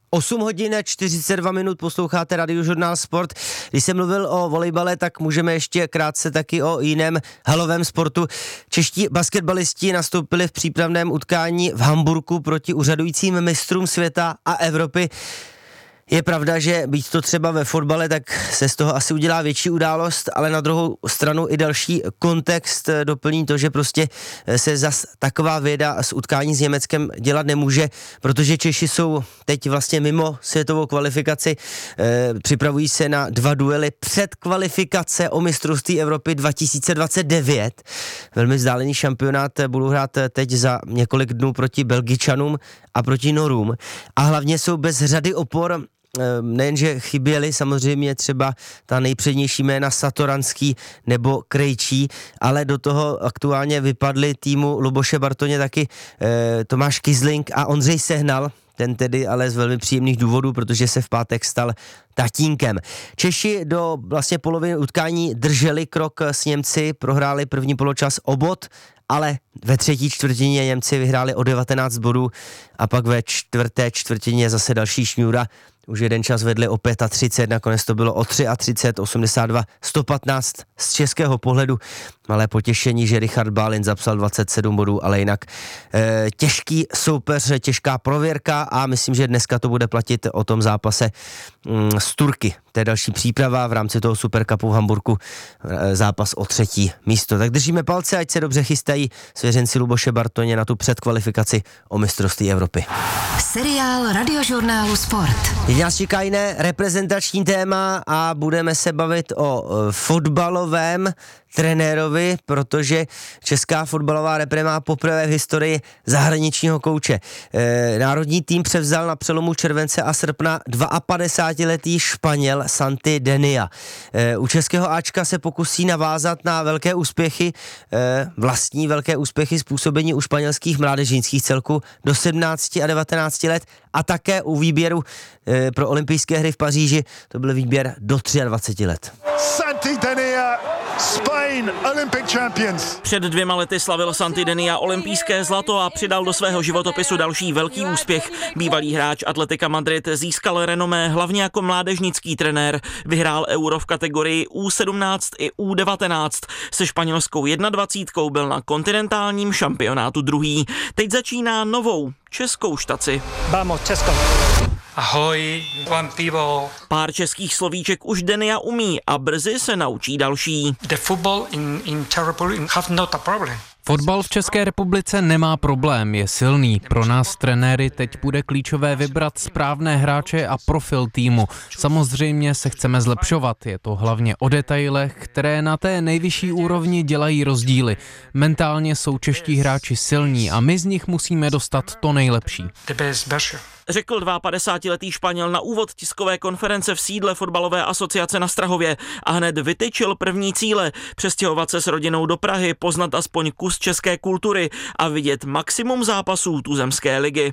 8 hodin 42 minut posloucháte Radiožurnál Sport. Když jsem mluvil o volejbale, tak můžeme ještě krátce taky o jiném halovém sportu. Čeští basketbalisti nastoupili v přípravném utkání v Hamburku proti úřadujícím mistrům světa a Evropy. Je pravda, že být to třeba ve fotbale, tak se z toho asi udělá větší událost, ale na druhou stranu i další kontext doplní to, že prostě se zas taková věda z utkání s Německem dělat nemůže, protože Češi jsou teď vlastně mimo světovou kvalifikaci, připravují se na 2 duely před kvalifikace o mistrovství Evropy 2029. Velmi vzdálený šampionát budou hrát teď za několik dnů proti Belgičanům a proti Norům a hlavně jsou bez řady opor. Nejenže chyběly samozřejmě třeba ta nejpřednější jména Satoranský nebo Krejčí, ale do toho aktuálně vypadly týmu Luboše Bartoně taky Tomáš Kizling a Ondřej Sehnal, ten tedy ale z velmi příjemných důvodů, protože se v pátek stal tatínkem. Češi do vlastně poloviny utkání drželi krok s Němci, prohráli první poločas o bod, ale ve třetí čtvrtině Němci vyhráli o 19 bodů a pak ve čtvrté čtvrtině zase další šňůra. Už jeden čas vedli o 35, nakonec to bylo o 33, 82, 115 z českého pohledu. Malé potěšení, že Richard Bálin zapsal 27 bodů, ale jinak těžký soupeř, těžká prověrka a myslím, že dneska to bude platit o tom zápase s Turky. To je další příprava v rámci toho Supercupu v Hamburku, zápas o 3. místo. Tak držíme palce, ať se dobře chystají svěřenci Luboše Bartoně na tu předkvalifikaci o mistrovství Evropy. Seriál Radiožurnálu Sport. Teď nás čeká jiné reprezentační téma a budeme se bavit o fotbalovém trenérovi, protože česká fotbalová repre má poprvé v historii zahraničního kouče. Národní tým převzal na přelomu července a srpna 52letý Španěl Santi Denia. U českého Ačka se pokusí navázat na velké úspěchy, vlastní velké úspěchy způsobení u španělských mládežnických celků do 17 a 19 let a také u výběru pro olympijské hry v Paříži, to byl výběr do 23 let. Santi Denia, Spain, Olympic champions. Před 2 lety slavil Santi Denia olympijské zlato a přidal do svého životopisu další velký úspěch. Bývalý hráč Atletika Madrid získal renomé hlavně jako mládežnický trenér. Vyhrál Euro v kategorii U17 i U19. Se španělskou 21 byl na kontinentálním šampionátu druhý. Teď začíná novou českou štaci. Vamos, Česko. Ahoj, one pivo. Pár českých slovíček už Denia umí a brzy se naučí další. The football in territory have not a problem. Fotbal v České republice nemá problém, je silný. Pro nás trenéry teď bude klíčové vybrat správné hráče a profil týmu. Samozřejmě se chceme zlepšovat, je to hlavně o detailech, které na té nejvyšší úrovni dělají rozdíly. Mentálně jsou čeští hráči silní a my z nich musíme dostat to nejlepší. Řekl 52letý Španěl na úvod tiskové konference v sídle fotbalové asociace na Strahově a hned vytyčil první cíle: přestěhovat se s rodinou do Prahy, poznat aspoň kus české kultury a vidět maximum zápasů tuzemské ligy.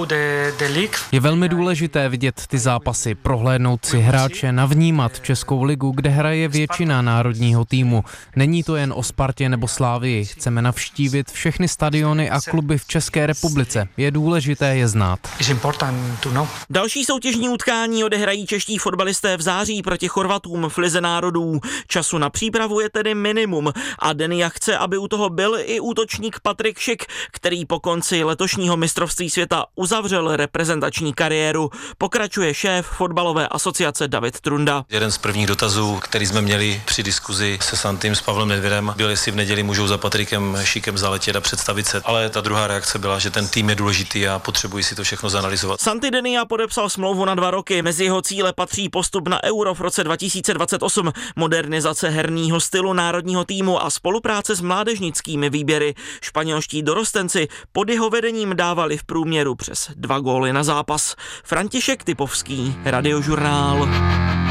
Je velmi důležité vidět ty zápasy, prohlédnout si hráče, navnímat českou ligu, kde hraje většina národního týmu. Není to jen o Spartě nebo Slávii, chceme navštívit všechny stadiony a kluby v České republice. Je důležité je znát. Další soutěžní utkání odehrají čeští fotbalisté v září proti Chorvatům v Lize národů. Času na přípravu je tedy minimum a Denia chce, aby u toho byl i útočník Patrik Schick, který po konci letošního mistrovství světa uzavřel reprezentační kariéru. Pokračuje šéf fotbalové asociace David Trunda. Jeden z prvních dotazů, který jsme měli při diskuzi se Santým, s Pavlem Nedvědem, byl, jestli v neděli můžou za Patrikem Schickem zaletět a představit se. Ale ta druhá reakce byla, že ten tým je důležitý a potřebují si to všechno zanalyzovat. Santi Denia podepsal smlouvu na 2 roky. Mezi jeho cíle patří postup na Euro v roce 2028, modernizace herního stylu národního týmu a spolupráce s mládežnickými výběry. Španělští dorostenci pod jeho vedením dávali v průměru přes 2 góly na zápas. František Typovský, Radiožurnál.